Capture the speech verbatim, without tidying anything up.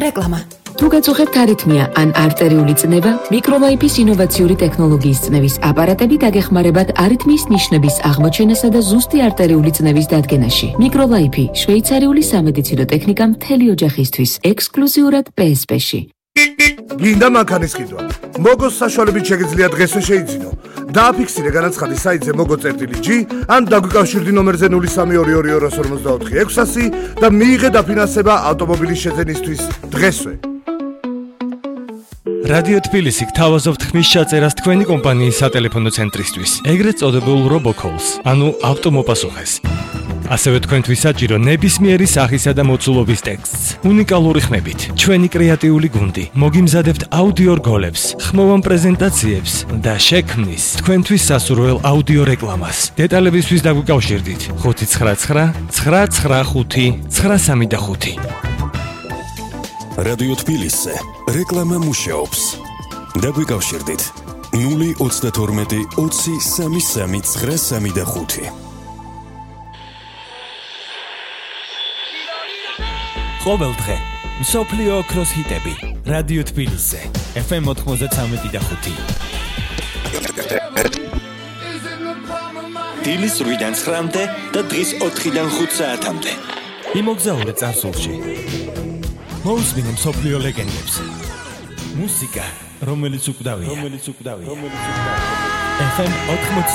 რეკლამა. თუ გაწუხებთ არითმია ან არტერიული წნევა, მიკროლაიფის ინოვაციური ტექნოლოგიის წნევის აპარატები დაგეხმარებათ არითმიის ნიშნების აღმოჩენასა და ზუსტი არტერიული წნევის დადგენაში. მიკროლაიფი შვეიცარიული სამედიცინო ტექნიკა მთელი ოჯახისთვის, ექსკლუზიურად პე ეს პე-ში. გინდა მანქანის ყიდვა. მოგოს საშუალებით შეგიძლია დღესვე შეიძინო. დააფიქსირე განაცხადი საიტზე mogo.g ან დაგვიკავშირდი ნომერზე ნული სამი ორი ორი ორი ორმოცდაოთხი ექვსასი და მიიღე დაფინანსება ავტომობილის შეძენისთვის დღესვე. რადიო თბილისი გთავაზობთ ხმის ჩაწერას თქვენი კომპანიის სატელეფონო ცენტრისთვის, ეგრეთ წოდებულ RoboCalls, ანუ ავტომოპასუხეს. ასევე თქვენთვის საჭირო ნებისმიერი სახისა და მოცულობის ტექსტს, უნიკალური ხმებით, ჩვენი კრეატიული გუნდი, მოგიმზადებთ აუდიო რგოლებს, ხმოვან პრეზენტაციებს და შექმნის თქვენთვის სასურველ აუდიო რეკლამას. დეტალებისთვის დაგვიკავშირდით ხუთი ცხრა ცხრა ცხრა ცხრა ხუთი ცხრა სამი ხუთი. რადიო თბილისზე რეკლამა მუშაობს. დაგვიკავშირდით ნული ოცდათორმეტი ოცი სამი სამი ცხრა სამი ხუთი. ყოველ დღე მსოფლიო ოქროს ჰიტები რადიო თბილისზე ეფ ემ ოთხმოცდათრამეტი და ხუთი. დილის ორი-დან ცხრამდე და დღის ოთხიდან ხუთ საათამდე. იმოგზაურე წარსულში. მოусმინე მსოფლიო ლეგენდებს. მუსიკა, რომელიც უკვდავია. რომელიც უკვდავია. ეფ ემ ოთხმოცდათრამეტი